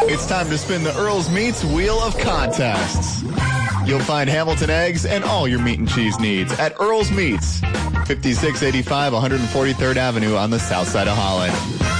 It's time to spin the Earl's Meats Wheel of Contests. You'll find Hamilton eggs and all your meat and cheese needs at Earl's Meats, 5685 143rd Avenue on the south side of Holland.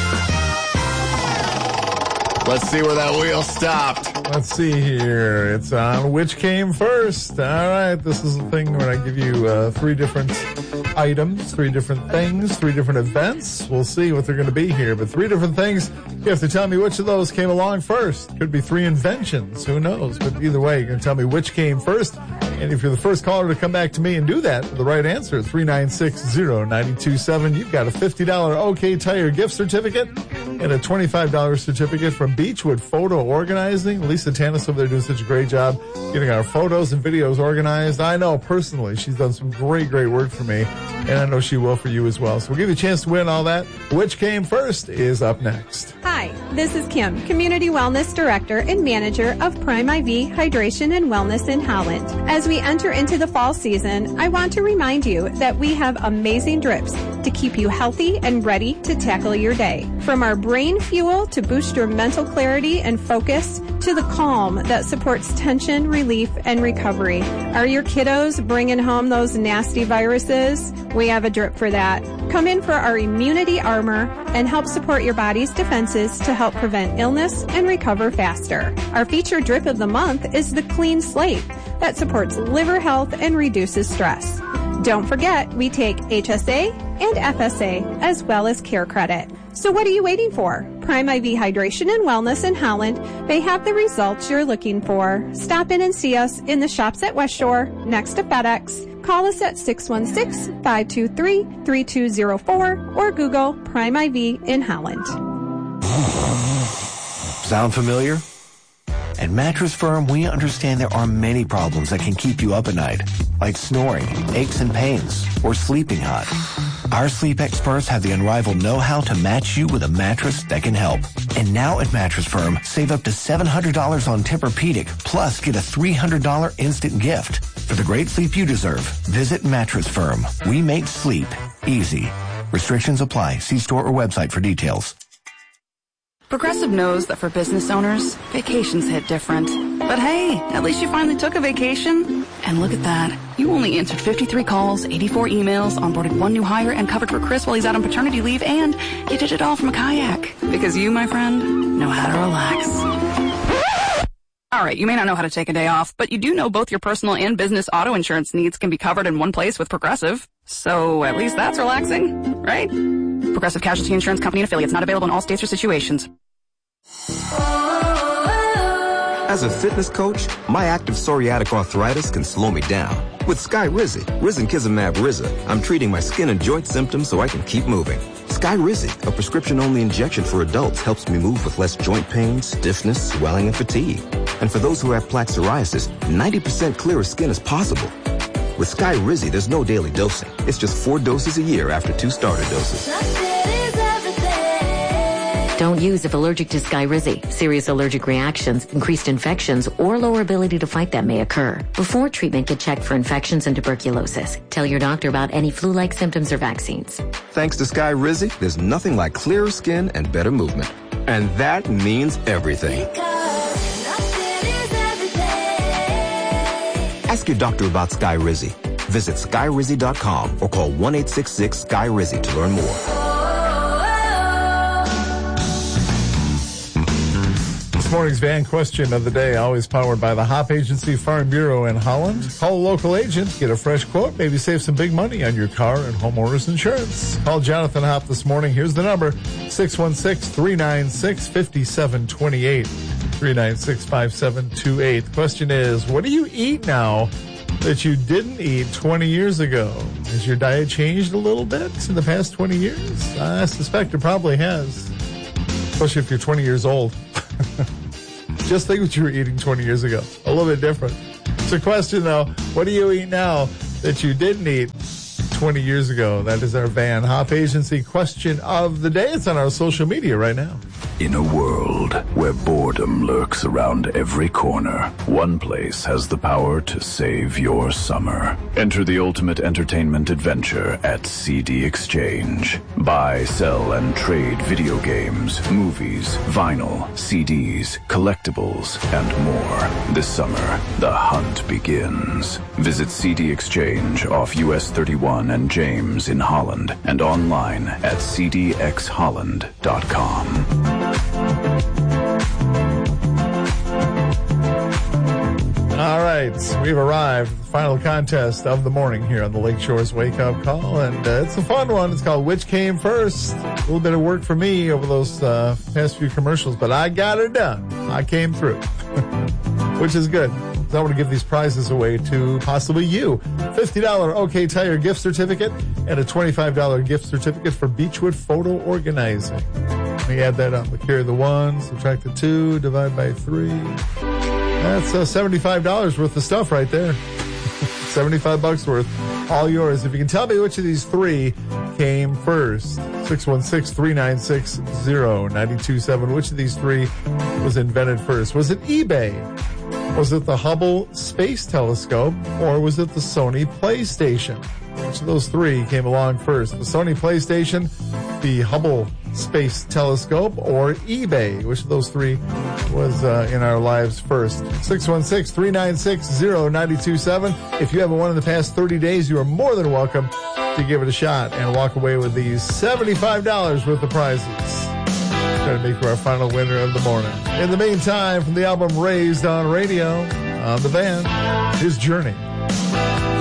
Let's see where that wheel stopped. Let's see here. It's on which came first. All right, this is the thing where I give you 3 different items, 3 different things, 3 different events. We'll see what they're going to be here, but 3 different things. You have to tell me which of those came along first. Could be 3 inventions. Who knows? But either way, you're going to tell me which came first. And if you're the first caller to come back to me and do that, the right answer, 3960927, you've got a $50 OK Tire gift certificate and a $25 certificate from Beechwood Photo Organizing. Lisa Tanis over there doing such a great job getting our photos and videos organized. I know personally she's done some great work for me, and I know she will for you as well. So we'll give you a chance to win all that. Which came first is up next. Hi, this is Kim, Community Wellness Director and Manager of Prime IV Hydration and Wellness in Holland. As we enter into the fall season, I want to remind you that we have amazing drips to keep you healthy and ready to tackle your day. From our brain fuel to boost your mental clarity and focus to the calm that supports tension, relief, and recovery. Are your kiddos bringing home those nasty viruses? We have a drip for that. Come in for our immunity armor and help support your body's defenses to help prevent illness and recover faster. Our featured drip of the month is the Clean Slate that supports liver health and reduces stress. Don't forget, we take HSA and FSA as well as Care Credit. So what are you waiting for? Prime IV Hydration and Wellness in Holland may have the results you're looking for. Stop in and see us in the shops at West Shore next to FedEx. Call us at 616-523-3204 or Google Prime IV in Holland. Sound familiar? At Mattress Firm, we understand there are many problems that can keep you up at night, like snoring, aches and pains, or sleeping hot. Our sleep experts have the unrivaled know-how to match you with a mattress that can help. And now at Mattress Firm, save up to $700 on Tempur-Pedic, plus get a $300 instant gift. For the great sleep you deserve, visit Mattress Firm. We make sleep easy. Restrictions apply. See store or website for details. Progressive knows that for business owners, vacations hit different. But hey, at least you finally took a vacation. And look at that. You only answered 53 calls, 84 emails, onboarded 1 new hire, and covered for Chris while he's out on paternity leave, and you did it all from a kayak. Because you, my friend, know how to relax. All right, you may not know how to take a day off, but you do know both your personal and business auto insurance needs can be covered in one place with Progressive. So at least that's relaxing, right? Progressive Casualty Insurance Company and affiliates, not available in all states or situations. As a fitness coach, my active psoriatic arthritis can slow me down. With Skyrizi, Risankizumab Riza, I'm treating my skin and joint symptoms so I can keep moving. Skyrizi, a prescription-only injection for adults, helps me move with less joint pain, stiffness, swelling, and fatigue. And for those who have plaque psoriasis, 90% clearer skin is possible. With Skyrizi, there's no daily dosing. It's just 4 doses a year after 2 starter doses. Don't use if allergic to Skyrizi. Serious allergic reactions, increased infections, or lower ability to fight them may occur. Before treatment, get checked for infections and tuberculosis. Tell your doctor about any flu-like symptoms or vaccines. Thanks to Skyrizi, there's nothing like clearer skin and better movement. And that means everything. Ask your doctor about Skyrizi. Visit Skyrizi.com or call 1-866-SKY-RIZI to learn more. This morning's van question of the day, always powered by the Hop Agency Farm Bureau in Holland. Call a local agent, get a fresh quote, maybe save some big money on your car and homeowner's insurance. Call Jonathan Hop this morning. Here's the number, 616-396-5728, 396-5728. The question is, what do you eat now that you didn't eat 20 years ago? Has your diet changed a little bit in the past 20 years? I suspect it probably has, especially if you're 20 years old. Just think what you were eating 20 years ago. A little bit different. It's a question, though. What do you eat now that you didn't eat 20 years ago? That is our Van Hop Agency question of the day. It's on our social media right now. In a world where boredom lurks around every corner, one place has the power to save your summer. Enter the ultimate entertainment adventure at CD Exchange. Buy, sell, and trade video games, movies, vinyl, CDs, collectibles, and more. This summer, the hunt begins. Visit CD Exchange off US 31 and James in Holland and online at cdxholland.com. All right, we've arrived at the final contest of the morning here on the Lakeshore's Wake Up Call, and it's a fun one. It's called Which Came First? A little bit of work for me over those past few commercials, but I got it done. I came through, which is good. So I want to give these prizes away to possibly you. $50 OK Tire gift certificate and a $25 gift certificate for Beechwood Photo Organizing. Let me add that up. We carry the 1, subtract the 2, divide by 3. That's $75 worth of stuff right there. $75 worth. All yours. If you can tell me which of these three came first. 616-396-0927. Which of these three was invented first? Was it eBay? Was it the Hubble Space Telescope? Or was it the Sony PlayStation? Which of those three came along first? The Sony PlayStation, the Hubble Space Telescope, or eBay? Which of those three was in our lives first? 616-396-0927. If you haven't won in the past 30 days, you are more than welcome to give it a shot and walk away with these $75 worth of prizes. Trying to make you our final winner of the morning. In the meantime, from the album Raised on Radio, on the band, His Journey.